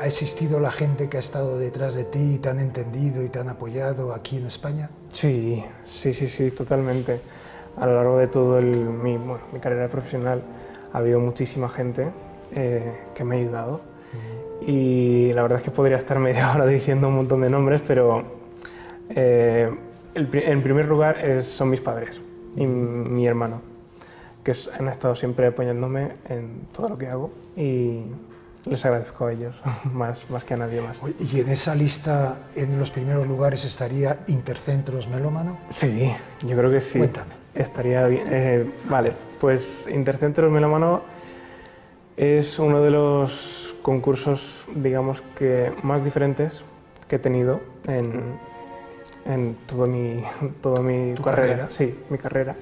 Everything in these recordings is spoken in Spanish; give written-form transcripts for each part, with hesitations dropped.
¿Ha existido la gente que ha estado detrás de ti y te han entendido y te han apoyado aquí en España? Sí, totalmente. A lo largo de todo mi carrera profesional ha habido muchísima gente que me ha ayudado. Y la verdad es que podría estar media hora diciendo un montón de nombres, pero en primer lugar son mis padres y mi hermano, que han estado siempre apoyándome en todo lo que hago y les agradezco a ellos más que a nadie más. ¿Y en esa lista, en los primeros lugares, estaría Intercentros Melómano? Sí, yo creo que sí. Cuéntame. Estaría bien. Vale, pues Intercentros Melómano es uno de los concursos, digamos, que más diferentes que he tenido en toda mi carrera. Sí, mi carrera.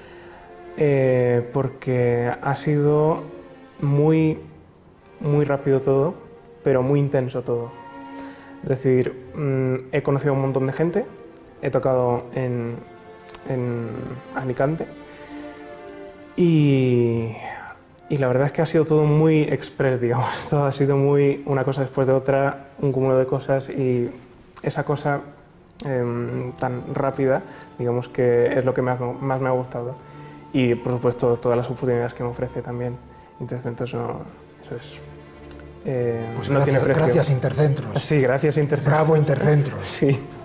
Porque ha sido muy rápido todo, pero muy intenso todo. Es decir, he conocido a un montón de gente, he tocado en Alicante y la verdad es que ha sido todo muy express, digamos. Todo ha sido una cosa después de otra, un cúmulo de cosas, y esa cosa tan rápida, digamos, que es lo que más me ha gustado. Y por supuesto todas las oportunidades que me ofrece también Intercentros, eso es. Pues no tiene precio. gracias Intercentros. Sí, gracias Intercentros. Bravo Intercentros. Sí.